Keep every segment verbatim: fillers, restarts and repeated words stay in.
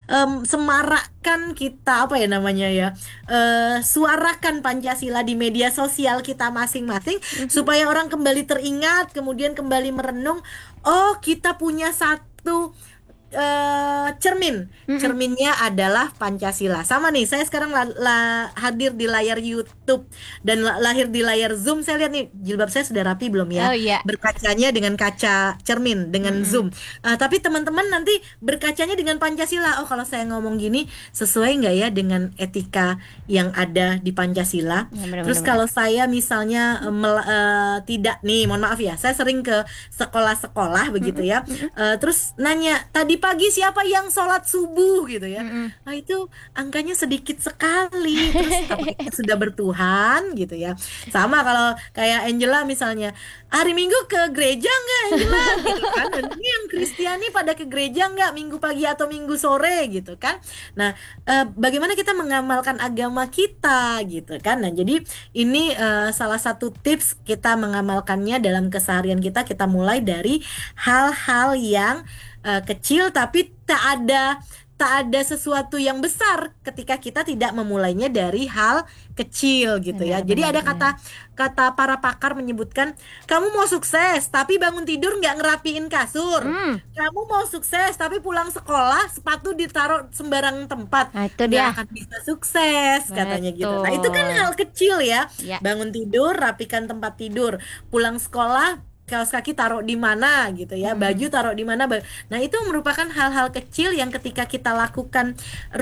em, semarakkan, kita apa ya namanya ya, eh, suarakan Pancasila di media sosial kita masing-masing Mhm. supaya orang kembali teringat, kemudian kembali merenung, oh kita punya satu eh, cermin. Mhm. Cerminnya adalah Pancasila. Sama nih, saya sekarang la- la- hadir di layar YouTube dan la- lahir di layar Zoom. Saya lihat nih, jilbab saya sudah rapi belum Oh ya? iya. Berkacanya dengan kaca cermin, dengan Mhm. Zoom. Eh, tapi teman-teman nanti berkacanya dengan Pancasila. Oh, kalau saya ngomong gini, sesuai nggak ya dengan etika yang ada di Pancasila? Ya Terus benar-benar. kalau saya misalnya eh, mel- eh, tidak nih, mohon maaf ya, saya sering ke sekolah-sekolah begitu Mhm. ya. Mhm. Eh, terus nanya, tadi pagi siapa yang sholat subuh gitu ya. Mhm. Nah itu angkanya sedikit sekali. Terus apakah sudah bertuhan gitu ya. Sama kalau kayak Angela misalnya, hari Minggu ke gereja nggak Angela gitu kan. Dan ini yang Kristiani pada ke gereja nggak Minggu pagi atau Minggu sore gitu kan. Nah, eh, bagaimana kita mengamalkan agama kita gitu kan. Nah jadi ini eh, salah satu tips kita mengamalkannya dalam keseharian kita. Kita mulai dari hal-hal yang eh, kecil tapi tak ada tak ada sesuatu yang besar ketika kita tidak memulainya dari hal kecil gitu Benar, ya. Jadi benar, ada benar. kata kata para pakar menyebutkan, kamu mau sukses tapi bangun tidur nggak ngerapiin kasur. Hmm. Kamu mau sukses tapi pulang sekolah sepatu ditaruh sembarang tempat, Nah, itu nggak dia. akan bisa sukses katanya gitu. Nah itu kan Betul. hal kecil ya. Ya. Bangun tidur, rapikan tempat tidur, pulang sekolah kaos kaki taruh di mana gitu ya, baju Mhm. taruh di mana. ba- Nah, itu merupakan hal-hal kecil yang ketika kita lakukan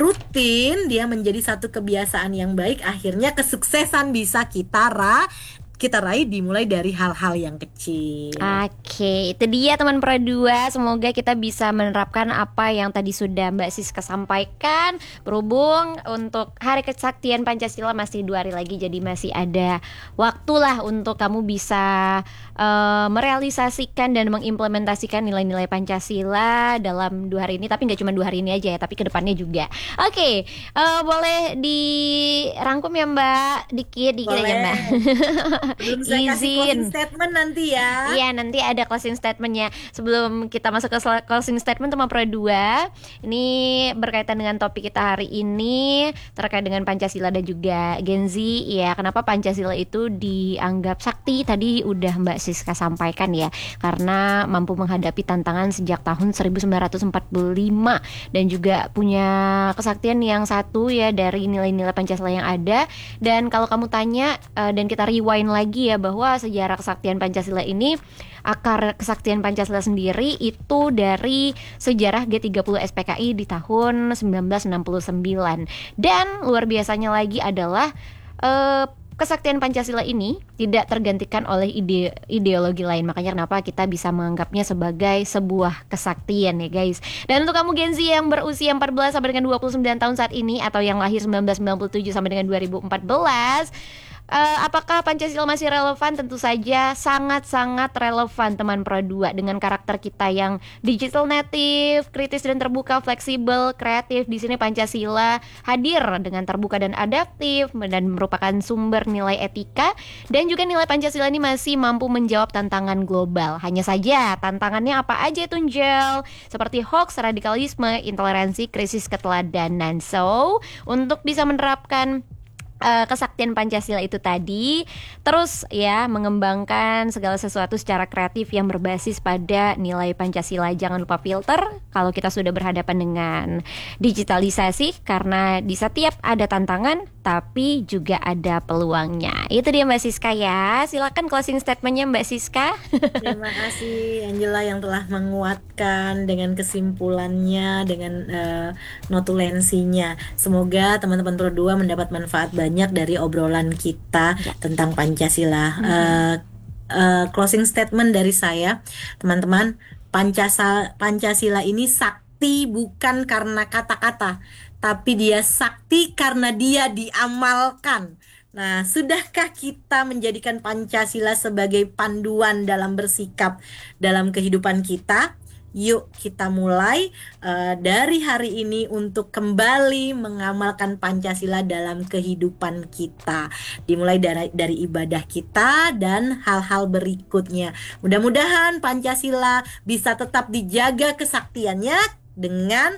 rutin, dia menjadi satu kebiasaan yang baik. Akhirnya kesuksesan bisa kita ra kita raih dimulai dari hal-hal yang kecil. Oke, itu dia teman Pro dua. Semoga kita bisa menerapkan apa yang tadi sudah Mbak Siska sampaikan. Berhubung untuk Hari Kesaktian Pancasila masih dua hari lagi, jadi masih ada waktulah untuk kamu bisa eh, merealisasikan dan mengimplementasikan nilai-nilai Pancasila dalam dua hari ini. Tapi nggak cuma dua hari ini aja ya, tapi kedepannya juga. Oke, eh, boleh dirangkum ya Mbak, dikit dikit aja Mbak. Boleh. Sebelum saya kasih closing Izin. statement nanti ya. Iya, nanti ada closing statementnya. Sebelum kita masuk ke sel- closing statement sama Pro dua, ini berkaitan dengan topik kita hari ini terkait dengan Pancasila dan juga Gen Z. Ya, kenapa Pancasila itu dianggap sakti? Tadi udah Mbak Siska sampaikan ya, karena mampu menghadapi tantangan sejak tahun seribu sembilan ratus empat puluh lima dan juga punya kesaktian yang satu ya dari nilai-nilai Pancasila yang ada. Dan kalau kamu tanya eh, dan kita rewind lagi ya, bahwa sejarah kesaktian Pancasila ini, akar kesaktian Pancasila sendiri itu dari sejarah G tiga puluh S P K I di tahun seribu sembilan ratus enam puluh sembilan. Dan luar biasanya lagi adalah eh, kesaktian Pancasila ini tidak tergantikan oleh ide ideologi lain. Makanya kenapa kita bisa menganggapnya sebagai sebuah kesaktian ya guys. Dan untuk kamu Gen Z yang berusia empat belas sampai dengan dua puluh sembilan tahun saat ini, atau yang lahir seribu sembilan ratus sembilan puluh tujuh sampai dengan dua ribu empat belas, Eh, apakah Pancasila masih relevan? Tentu saja sangat-sangat relevan teman Pro dua, dengan karakter kita yang digital native, kritis dan terbuka, fleksibel, kreatif. Di sini Pancasila hadir dengan terbuka dan adaptif dan merupakan sumber nilai etika, dan juga nilai Pancasila ini masih mampu menjawab tantangan global. Hanya saja tantangannya apa aja itu Njel? Seperti hoax, radikalisme, intoleransi, krisis keteladanan. So, untuk bisa menerapkan eh, kesaktian Pancasila itu tadi, terus ya mengembangkan segala sesuatu secara kreatif yang berbasis pada nilai Pancasila. Jangan lupa filter kalau kita sudah berhadapan dengan digitalisasi, karena di setiap ada tantangan tapi juga ada peluangnya. Itu dia Mbak Siska ya. Silakan closing statementnya Mbak Siska. Terima kasih Angela yang telah menguatkan dengan kesimpulannya, dengan eh, notulensinya. Semoga teman-teman Pro dua mendapat manfaat banyak dari obrolan kita Ya. tentang Pancasila. Mm-mm. Eh, eh, closing statement dari saya, teman-teman, Pancasila, Pancasila ini sakti bukan karena kata-kata, tapi dia sakti karena dia diamalkan. Nah, sudahkah kita menjadikan Pancasila sebagai panduan dalam bersikap dalam kehidupan kita? Yuk kita mulai eh, dari hari ini untuk kembali mengamalkan Pancasila dalam kehidupan kita. Dimulai dari, dari ibadah kita dan hal-hal berikutnya. Mudah-mudahan Pancasila bisa tetap dijaga kesaktiannya dengan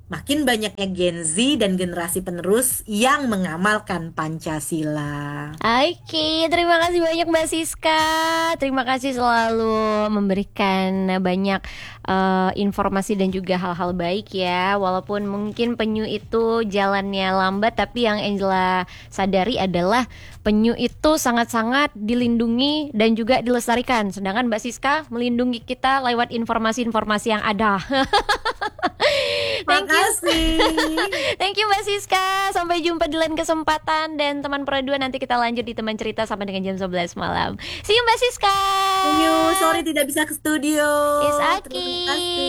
makin banyaknya Gen Z dan generasi penerus yang mengamalkan Pancasila. Oke, terima kasih banyak Mbak Siska. Terima kasih selalu memberikan banyak eh, informasi dan juga hal-hal baik ya. Walaupun mungkin penyu itu jalannya lambat, tapi yang Angela sadari adalah penyu itu sangat-sangat dilindungi dan juga dilestarikan. Sedangkan Mbak Siska melindungi kita lewat informasi-informasi yang ada. Thank you. Makasih. Thank you Mbak Siska. Sampai jumpa di lain kesempatan. Dan teman Pro dua nanti kita lanjut di teman cerita sampai dengan jam sebelas malam. See you Mbak Siska. Penyu, sorry tidak bisa ke studio. It's Terima okay. kasih.